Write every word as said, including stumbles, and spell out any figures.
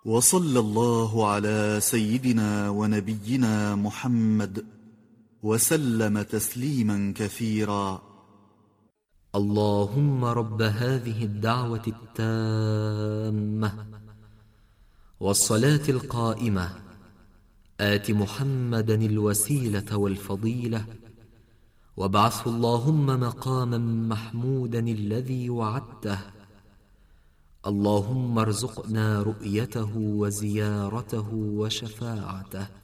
وصلى الله على سيدنا ونبينا محمد وسلم تسليما كثيرا. اللهم رب هذه الدعوة التامة والصلاة القائمة آت محمدا الوسيلة والفضيلة وابعثه اللهم مقاما محمودا الذي وعدته. اللهم ارزقنا رؤيته وزيارته وشفاعته